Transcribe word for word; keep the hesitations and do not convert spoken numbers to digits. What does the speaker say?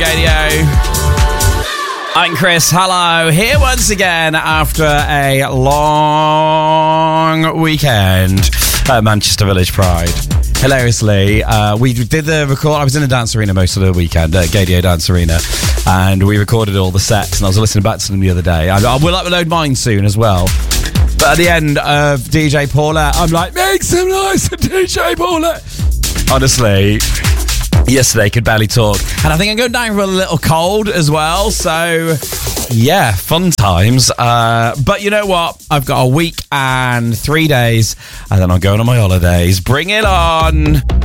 Gadio. I'm Chris. Hello. Here once again after a long weekend at Manchester Village Pride. Hilariously, uh, we did the record. I was in the dance arena most of the weekend at Gadio Dance Arena, and we recorded all the sets. And I was listening back to them the other day. I, I will upload mine soon as well. But at the end of D J Paulette, I'm like, make some noise for D J Paulette. Honestly, yesterday could barely talk, and I think I'm going down for a little cold as well. So yeah, fun times. Uh, but you know what? I've got a week and three days, and then I'm going on my holidays. Bring it on.